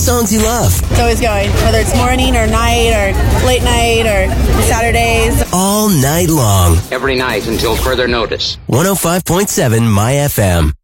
songs you love. It's always going, whether it's morning or night or late night or Saturdays. All night long. Every night until further notice. 105.7 My FM.